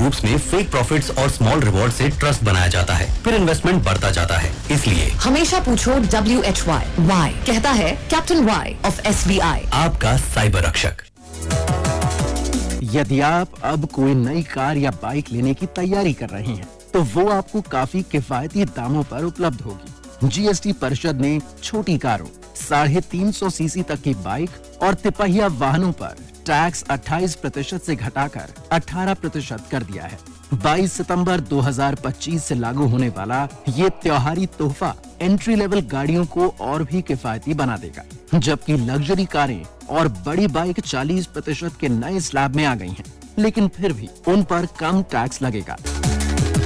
Groups में fake profits और small reward से ट्रस्ट बनाया जाता है, फिर इन्वेस्टमेंट बढ़ता जाता है। इसलिए हमेशा पूछो WHY, why कहता है कैप्टन Y ऑफ SBI, आपका साइबर रक्षक। यदि आप अब कोई नई कार या बाइक लेने की तैयारी कर रहे हैं तो वो आपको काफी किफायती दामों पर उपलब्ध होगी। GST परिषद ने छोटी कारों, 350 सीसी तक की बाइक और तिपहिया वाहनों पर टैक्स 28% से घटाकर 18% कर दिया है। 22 सितंबर 2025 से लागू होने वाला ये त्योहारी तोहफा एंट्री लेवल गाड़ियों को और भी किफायती बना देगा, जबकि लग्जरी कारें और बड़ी बाइक 40% के नए स्लैब में आ गई हैं, लेकिन फिर भी उन पर कम टैक्स लगेगा।